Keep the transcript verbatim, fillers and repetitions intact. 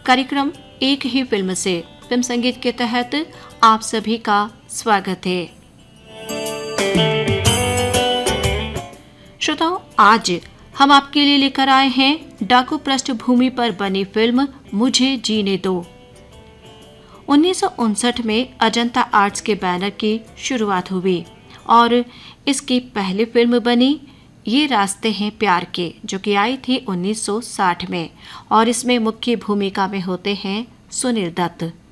कार्यक्रम एक ही फिल्म से फिल्म संगीत के तहत आप सभी का स्वागत है। श्रोताओं, आज हम आपके लिए लेकर आए हैं डाकू पृष्ठभूमि पर बनी फिल्म मुझे जीने दो। उन्नीस सौ उनसठ में अजंता आर्ट्स के बैनर की शुरुआत हुई और इसकी पहली फिल्म बनी ये रास्ते हैं प्यार के, जो कि आई थी उन्नीस सौ साठ में और इसमें मुख्य भूमिका में होते हैं सुनील दत्त।